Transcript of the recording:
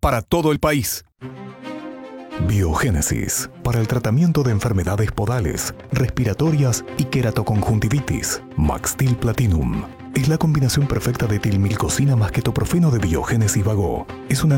para todo el país. Biogénesis, para el tratamiento de enfermedades podales, respiratorias y queratoconjuntivitis. Maxtil Platinum es la combinación perfecta de tilmilcosina más ketoprofeno de Biogénesis Vago. Es una